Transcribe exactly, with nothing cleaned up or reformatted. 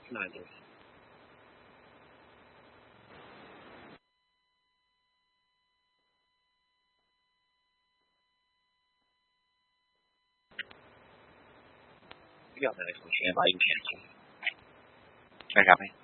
Nice. Io me le cucine vai in centro. Ragazzi.